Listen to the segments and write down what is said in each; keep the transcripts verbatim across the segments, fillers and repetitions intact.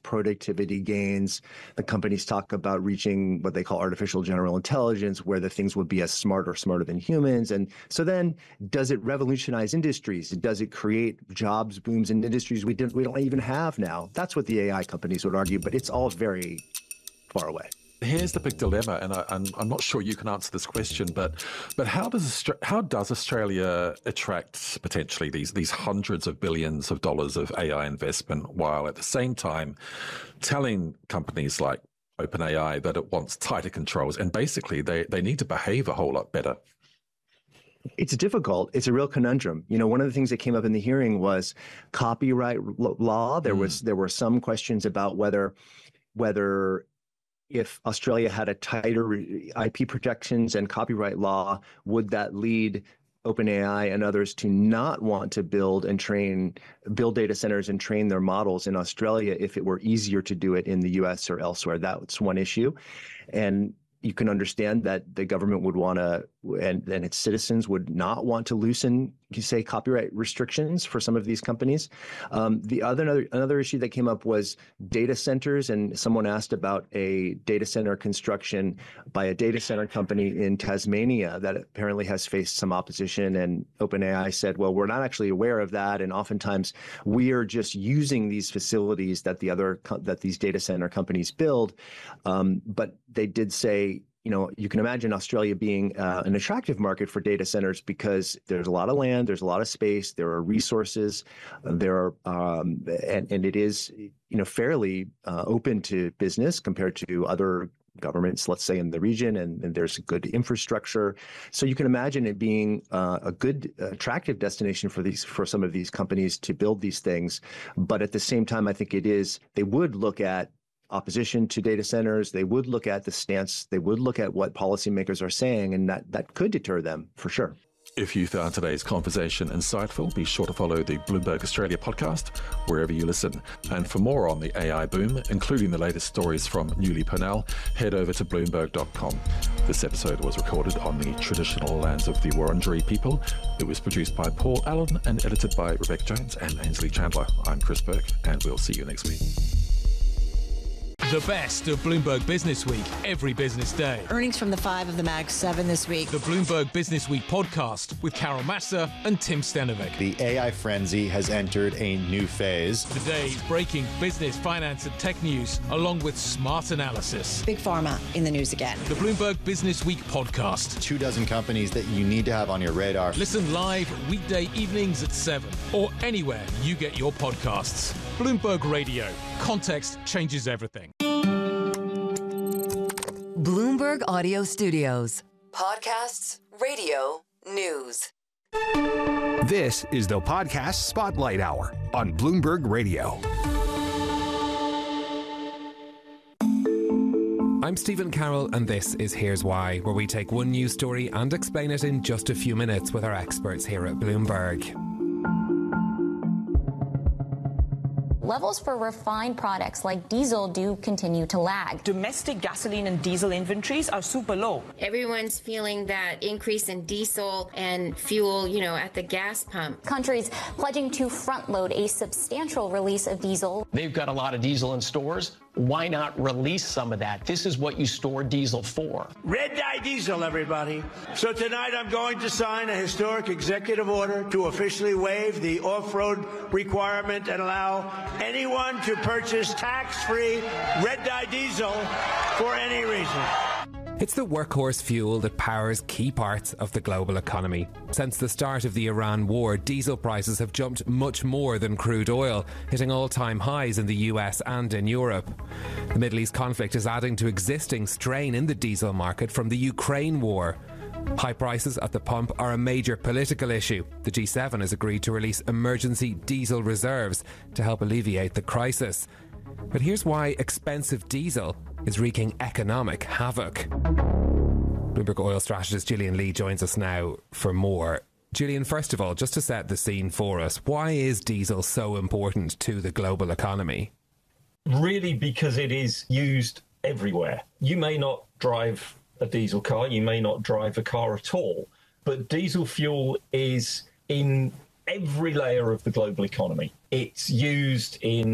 productivity gains. The companies talk about reaching what they call artificial general intelligence, where the things would be as smart or smarter than humans. And so then does it revolutionize industries? Does it create jobs booms in industries we didn't, we don't even have now? That's what the A I companies would argue, but it's all very far away. Here's the big dilemma, and I, I'm, I'm not sure you can answer this question, but but how does how does Australia attract potentially these these hundreds of billions of dollars of A I investment, while at the same time telling companies like OpenAI that it wants tighter controls, and basically they, they need to behave a whole lot better? It's difficult. It's a real conundrum. You know, one of the things that came up in the hearing was copyright law. There mm. was there were some questions about whether whether if Australia had a tighter I P protections and copyright law, would that lead OpenAI and others to not want to build and train, build data centers and train their models in Australia if it were easier to do it in the U S or elsewhere? That's one issue. And you can understand that the government would want to, and, and its citizens would not want to loosen, you say, copyright restrictions for some of these companies. Um, the other another, another issue that came up was data centers, and someone asked about a data center construction by a data center company in Tasmania that apparently has faced some opposition. And OpenAI said, well, we're not actually aware of that, and oftentimes we are just using these facilities that the other that these data center companies build. Um, but they did say, you know, you can imagine Australia being uh, an attractive market for data centers because there's a lot of land, there's a lot of space, there are resources, there are, um, and, and it is, you know, fairly uh, open to business compared to other governments, let's say, in the region, and, and there's good infrastructure. So you can imagine it being uh, a good, attractive destination for these, for some of these companies to build these things. But at the same time, I think it is, they would look at opposition to data centers. They would look at the stance. They would look at what policymakers are saying, and that, that could deter them for sure. If you found today's conversation insightful, be sure to follow the Bloomberg Australia podcast wherever you listen. And for more on the A I boom, including the latest stories from Newly Purnell, head over to bloomberg dot com. This episode was recorded on the traditional lands of the Wurundjeri people. It was produced by Paul Allen and edited by Rebecca Jones and Ainsley Chandler. I'm Chris Burke, and we'll see you next week. The best of Bloomberg Business Week every business day. Earnings from the five of the Mag seven this week. The Bloomberg Business Week podcast with Carol Massa and Tim Stenovec. The A I frenzy has entered a new phase. The day's breaking business, finance and tech news, along with smart analysis. Big Pharma in the news again. The Bloomberg Business Week podcast. Two dozen companies that you need to have on your radar. Listen live weekday evenings at seven or anywhere you get your podcasts. Bloomberg Radio. Context changes everything. Bloomberg Audio Studios. Podcasts, radio, news. This is the Podcast Spotlight Hour on Bloomberg Radio. I'm Stephen Carroll, and this is Here's Why, where we take one news story and explain it in just a few minutes with our experts here at Bloomberg. Levels for refined products like diesel do continue to lag. Domestic gasoline and diesel inventories are super low. Everyone's feeling that increase in diesel and fuel, you know, at the gas pump. Countries pledging to front load a substantial release of diesel. They've got a lot of diesel in stores. Why not release some of that? This is what you store diesel for. Red dye diesel, everybody. So tonight I'm going to sign a historic executive order to officially waive the off-road requirement and allow anyone to purchase tax-free red dye diesel for any reason. It's the workhorse fuel that powers key parts of the global economy. Since the start of the Iran war, diesel prices have jumped much more than crude oil, hitting all-time highs in the U S and in Europe. The Middle East conflict is adding to existing strain in the diesel market from the Ukraine war. High prices at the pump are a major political issue. The G seven has agreed to release emergency diesel reserves to help alleviate the crisis. But here's why expensive diesel is wreaking economic havoc. Bloomberg oil strategist Gillian Lee joins us now for more. Gillian, first of all, just to set the scene for us, why is diesel so important to the global economy? Really, because it is used everywhere. You may not drive a diesel car, you may not drive a car at all, but diesel fuel is in every layer of the global economy. It's used in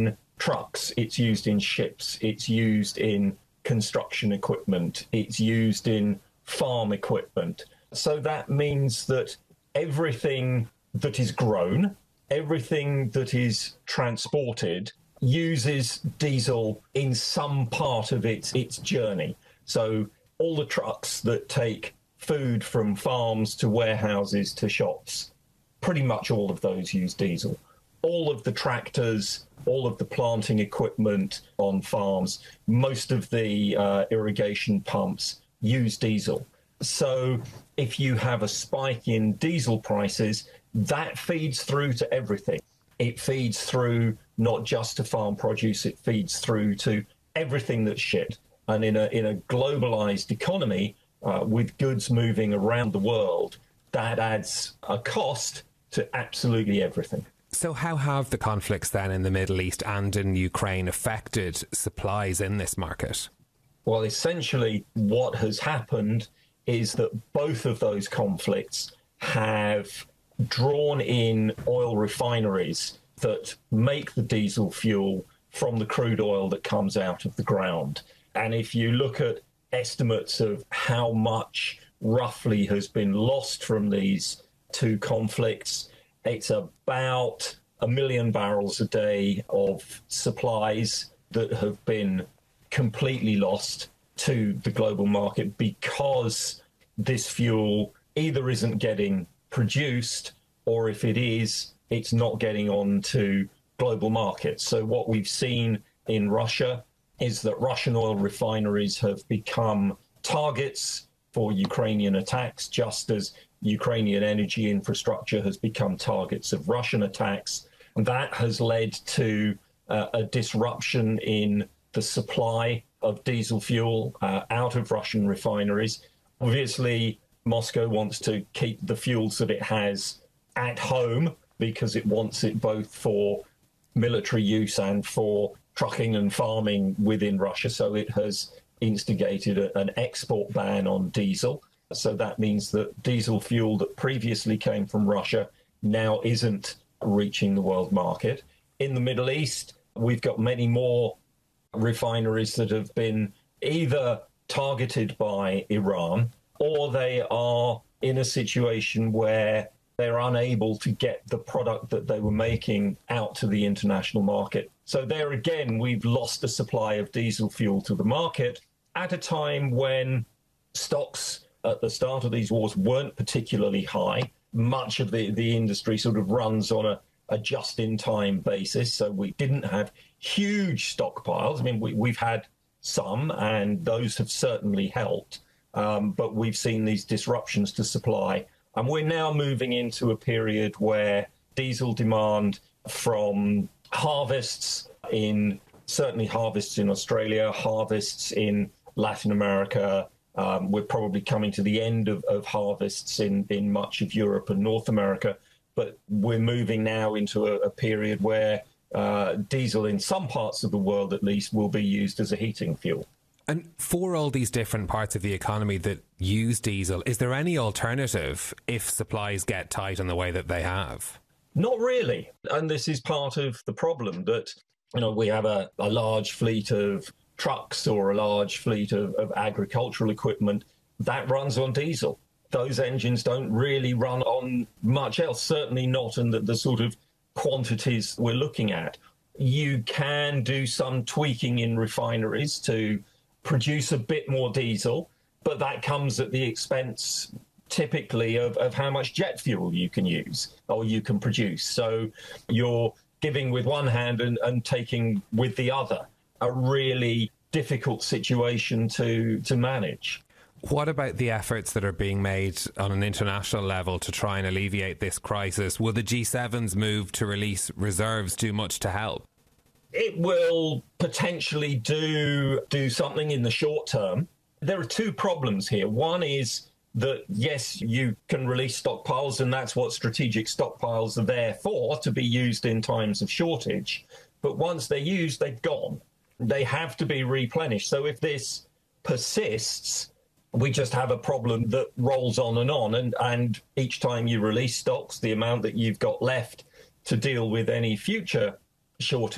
trucks, it's used in ships, it's used in construction equipment, it's used in farm equipment. So that means that everything that is grown, everything that is transported uses diesel in some part of its its journey. So all the trucks that take food from farms to warehouses to shops, pretty much all of those use diesel. All of the tractors, all of the planting equipment on farms, most of the uh, irrigation pumps use diesel. So if you have a spike in diesel prices, that feeds through to everything. It feeds through not just to farm produce, it feeds through to everything that's shipped. And in a in a globalized economy, uh, with goods moving around the world, that adds a cost to absolutely everything. So how have the conflicts then in the Middle East and in Ukraine affected supplies in this market? Well, essentially what has happened is that both of those conflicts have drawn in oil refineries that make the diesel fuel from the crude oil that comes out of the ground. And if you look at estimates of how much roughly has been lost from these two conflicts, it's about a million barrels a day of supplies that have been completely lost to the global market because this fuel either isn't getting produced, or if it is, it's not getting on to global markets. So what we've seen in Russia is that Russian oil refineries have become targets for Ukrainian attacks, just as Ukrainian energy infrastructure has become targets of Russian attacks. And that has led to uh, a disruption in the supply of diesel fuel uh, out of Russian refineries. Obviously, Moscow wants to keep the fuels that it has at home because it wants it both for military use and for trucking and farming within Russia. So it has instigated a, an export ban on diesel. So that means that diesel fuel that previously came from Russia now isn't reaching the world market. In the Middle East, we've got many more refineries that have been either targeted by Iran or they are in a situation where they're unable to get the product that they were making out to the international market. So there again, we've lost a supply of diesel fuel to the market at a time when stocks at the start of these wars weren't particularly high. Much of the, the industry sort of runs on a, a just-in-time basis, so we didn't have huge stockpiles. I mean, we, we've had some, and those have certainly helped, um, but we've seen these disruptions to supply. And we're now moving into a period where diesel demand from harvests in, certainly harvests in Australia, harvests in Latin America, Um, we're probably coming to the end of, of harvests in, in much of Europe and North America, but we're moving now into a, a period where uh, diesel in some parts of the world, at least, will be used as a heating fuel. And for all these different parts of the economy that use diesel, is there any alternative if supplies get tight in the way that they have? Not really. And this is part of the problem that, you know, we have a, a large fleet of trucks or a large fleet of, of agricultural equipment that runs on diesel. Those engines don't really run on much else, certainly not in the, the sort of quantities we're looking at. You can do some tweaking in refineries to produce a bit more diesel, but that comes at the expense typically of, of how much jet fuel you can use or you can produce. So you're giving with one hand and, and taking with the other. A really difficult situation to to manage. What about the efforts that are being made on an international level to try and alleviate this crisis? Will the G seven's move to release reserves do much to help? It will potentially do do something in the short term. There are two problems here. One is that, yes, you can release stockpiles, and that's what strategic stockpiles are there for, to be used in times of shortage. But once they're used, they've gone. They have to be replenished. So if this persists, we just have a problem that rolls on and on. And, and each time you release stocks, the amount that you've got left to deal with any future shortage